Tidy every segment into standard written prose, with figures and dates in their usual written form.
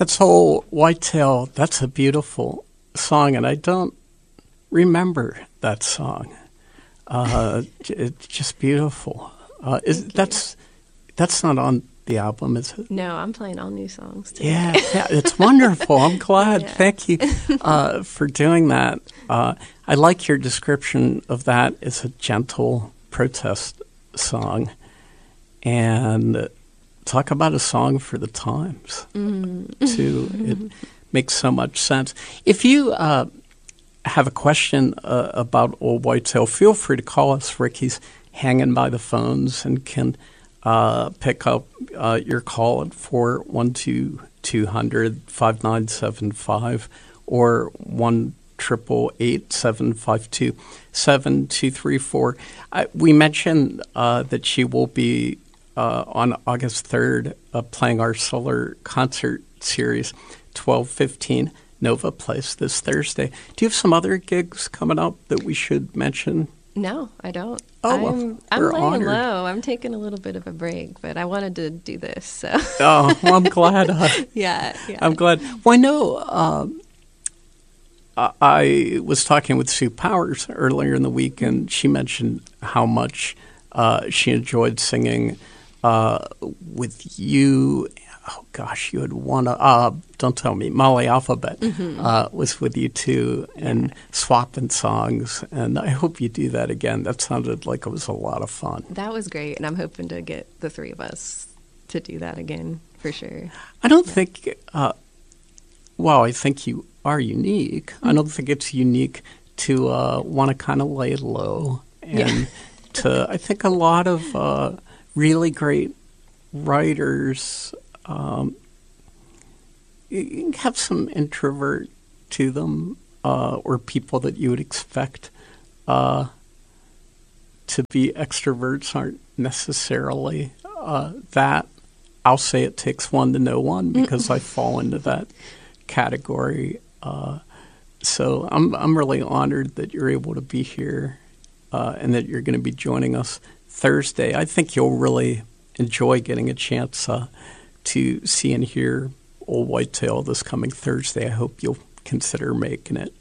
That's Old Whitetail. That's a beautiful song, and I don't remember that song. It's just beautiful. That's not on the album, is it? No, I'm playing all new songs today. Yeah, it's wonderful. I'm glad. Yeah. Thank you for doing that. I like your description of that as a gentle protest song. And talk about a song for the times, too. It makes so much sense. If you have a question about Old Whitetail, feel free to call us. Ricky's hanging by the phones and can pick up your call at 412-200-5975 or 1-888-752-7234. We mentioned that she will be on August 3rd playing our solar concert series, 12:15 Nova Place this Thursday. Do you have some other gigs coming up that we should mention? No, I don't. Oh, I'm laying honored. low. I'm taking a little bit of a break, but I wanted to do this. So. Oh, well, I'm glad. Yeah. I'm glad. Well, I know I was talking with Sue Powers earlier in the week, and she mentioned how much she enjoyed singing with you. Oh, gosh, you had one. Don't tell me. Molly Alphabet was with you, too, and swapping songs. And I hope you do that again. That sounded like it was a lot of fun. That was great, and I'm hoping to get the three of us to do that again, for sure. I don't think, I think you are unique. I don't think it's unique to want to kind of lay low. And I think a lot of really great writers have some introvert to them, or people that you would expect to be extroverts aren't necessarily that. I'll say it takes one to know one because I fall into that category. So I'm really honored that you're able to be here and that you're going to be joining us Thursday. I think you'll really enjoy getting a chance to see and hear Old Whitetail this coming Thursday. I hope you'll consider making it.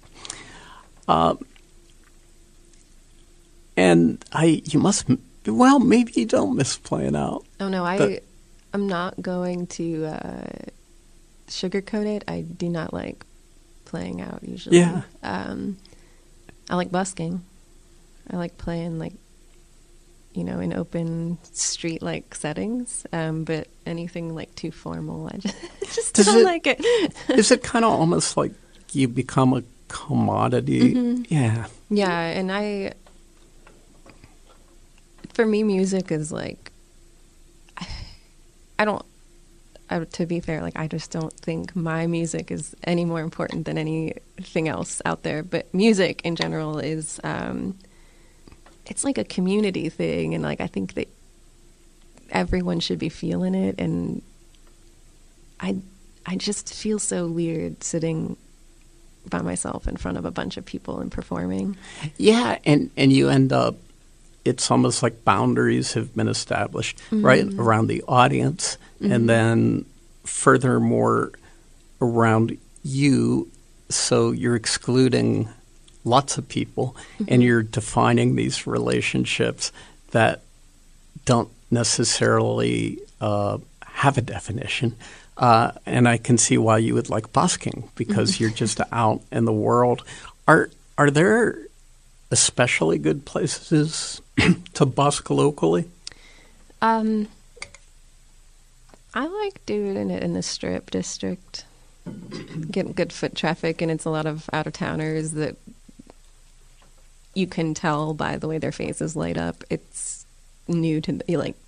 And you must, maybe you don't miss playing out. Oh, no, I'm not going to sugarcoat it. I do not like playing out usually. Yeah. I like busking. I like playing in open street-like settings, but anything too formal, I just don't like it. Is it kind of almost like you become a commodity? Mm-hmm. Yeah. Yeah, and for me, music is to be fair, I just don't think my music is any more important than anything else out there. But music in general is, it's like a community thing. And I think that everyone should be feeling it. And I just feel so weird sitting by myself in front of a bunch of people and performing. Yeah. And you end up, it's almost like boundaries have been established, right, around the audience, and then furthermore around you. So you're excluding lots of people, and you're defining these relationships that don't necessarily have a definition. And I can see why you would like busking, because you're just out in the world. Are there especially good places to busk locally? I like doing it in the Strip district. Get good foot traffic, and it's a lot of out-of-towners that you can tell by the way their faces light up. It's new to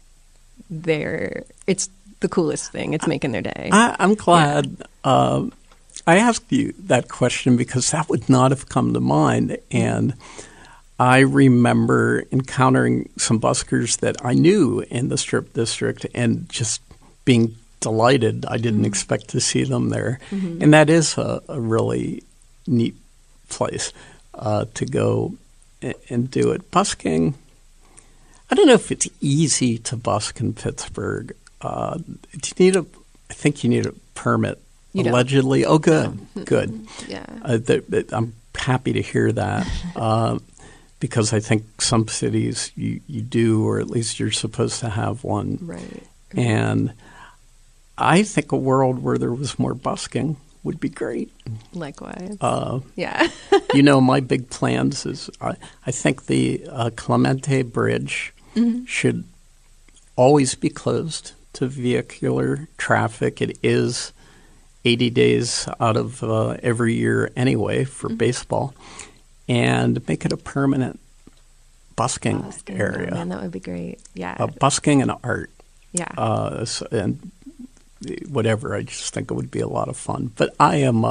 it's the coolest thing. It's making their day. I'm glad I asked you that question, because that would not have come to mind. And I remember encountering some buskers that I knew in the Strip district and just being delighted. I didn't expect to see them there. And that is a really neat place to go and do it. Busking, I don't know if it's easy to busk in Pittsburgh. I think you need a permit You don't? Allegedly. Oh, good, good. Yeah. I'm happy to hear that because I think some cities you do, or at least you're supposed to have one. Right. And I think a world where there was more busking would be great. Likewise. Yeah. My big plans is I think the Clemente Bridge should always be closed to vehicular traffic. It is 80 days out of every year anyway for baseball, and make it a permanent busking area. Oh, man, that would be great. Yeah. Busking and art. Yeah. And whatever. I just think it would be a lot of fun. But I am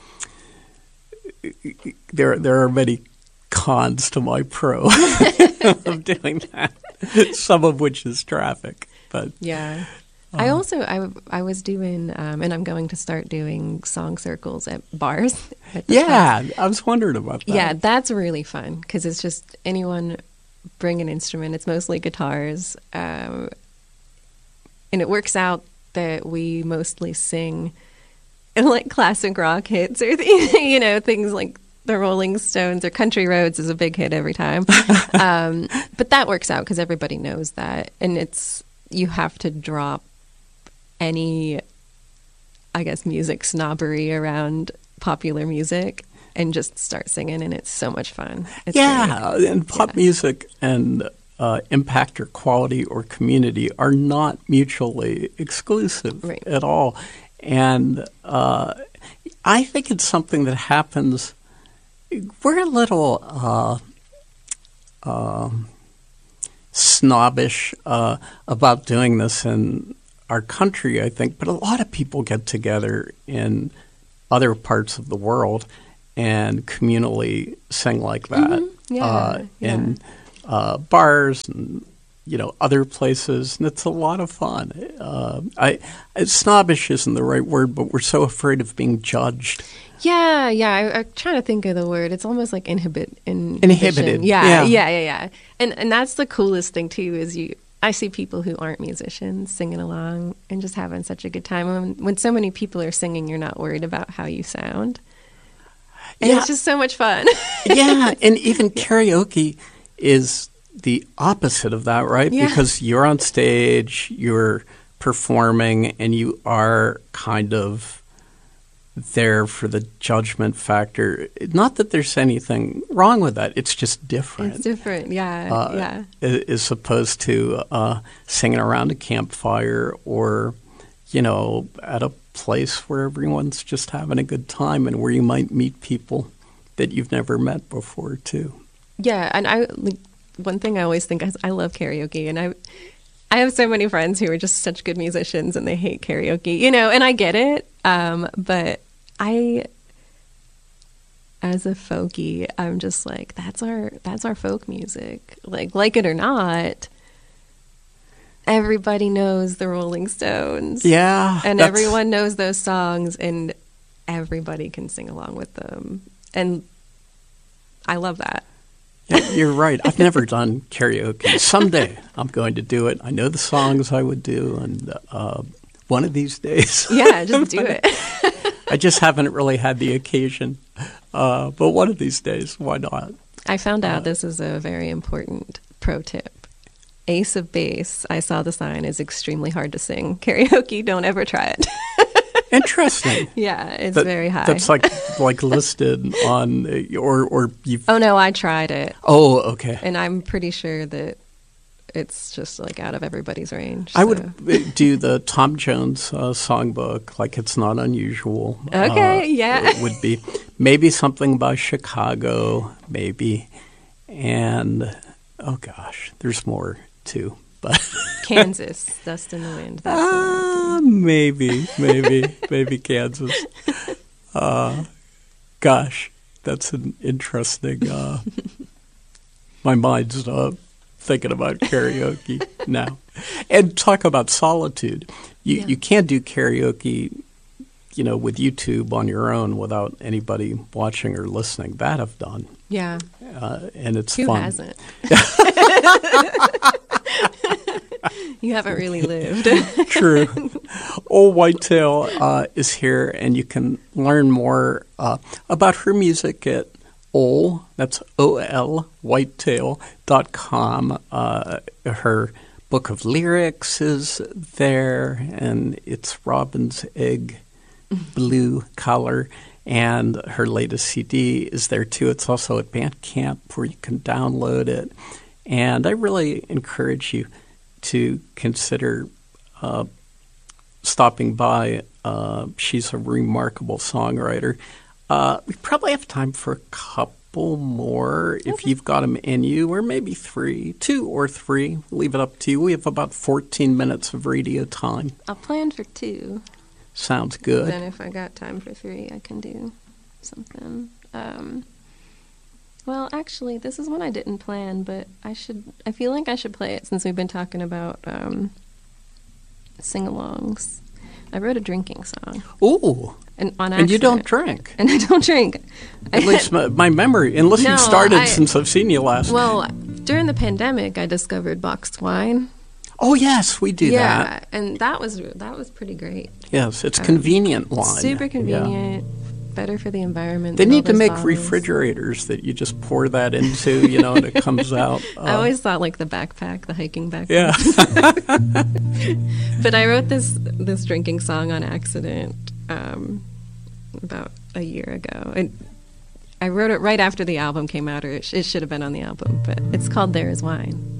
there are many cons to my pro of doing that, some of which is traffic. But yeah. I also I was doing and I'm going to start doing song circles at bars. I was wondering about that. Yeah, that's really fun because it's just anyone bring an instrument. It's mostly guitars, and it works out that we mostly sing like classic rock hits or things like the Rolling Stones or Country Roads is a big hit every time. But that works out because everybody knows that, and you have to drop any, I guess, music snobbery around popular music and just start singing, and it's so much fun. It's great. And pop music and impact or quality or community are not mutually exclusive at all. And I think it's something that happens. We're a little snobbish about doing this in our country, I think, but a lot of people get together in other parts of the world and communally sing like that in bars and other places, and it's a lot of fun. Snobbish isn't the right word, but we're so afraid of being judged. Yeah. I'm trying to think of the word. It's almost like inhibited. Yeah. And that's the coolest thing too. Is I see people who aren't musicians singing along and just having such a good time. When so many people are singing, you're not worried about how you sound. And it's just so much fun. And even karaoke is the opposite of that, right? Yeah. Because you're on stage, you're performing, and you are kind of there for the judgment factor. Not that there's anything wrong with that. It's just different. It's different, yeah. As opposed to singing around a campfire or, at a place where everyone's just having a good time and where you might meet people that you've never met before, too. Yeah, and one thing I always think is I love karaoke, and I have so many friends who are just such good musicians and they hate karaoke, and I get it, but as a folkie, I'm just like, that's our folk music. Like it or not, everybody knows the Rolling Stones. Yeah. And everyone knows those songs, and everybody can sing along with them. And I love that. Yeah, you're right. I've never done karaoke. Someday I'm going to do it. I know the songs I would do, and one of these days. Yeah, just do it. I just haven't really had the occasion. But one of these days, why not? I found out this is a very important pro tip. Ace of Base, I saw the sign, is extremely hard to sing. Karaoke, don't ever try it. Interesting. Yeah, it's very high. That's like listed on, or you've... Oh, no, I tried it. Oh, okay. And I'm pretty sure that it's just like out of everybody's range. I would do the Tom Jones songbook, like It's Not Unusual. Okay, yeah. It would be maybe something by Chicago, maybe. And, oh gosh, there's more too. But Kansas, Dust in the Wind. That's maybe Kansas. Gosh, that's an interesting. My mind's thinking about karaoke now, and talk about solitude. You can't do karaoke, with YouTube on your own without anybody watching or listening. That I've done. Yeah, and it's Who fun. hasn't? You haven't really lived. True. Old Whitetail is here, and you can learn more about her music at Ol, that's O-L, whitetail.com. Her book of lyrics is there, and it's Robin's Egg blue color. And her latest CD is there, too. It's also at Bandcamp where you can download it. And I really encourage you to consider stopping by. She's a remarkable songwriter. We probably have time for a couple more if you've got them in you, or maybe 2 or 3. Leave it up to you. We have about 14 minutes of radio time. I'll plan for 2. Sounds good. Then if I got time for 3, I can do something. Well, actually, this is one I didn't plan, but I feel like I should play it since we've been talking about sing-alongs. I wrote a drinking song. Ooh. And you don't drink. And I don't drink. At least my memory, unless you started since I've seen you last. Well, during the pandemic, I discovered boxed wine. Oh, yes, we do that. Yeah, and that was pretty great. Yes, it's convenient wine. Super convenient, better for the environment. They need to make refrigerators that you just pour that into, and it comes out. I always thought like the backpack, the hiking backpack. Yeah. But I wrote this drinking song on accident about a year ago. I wrote it right after the album came out, or it should have been on the album, but it's called There Is Wine.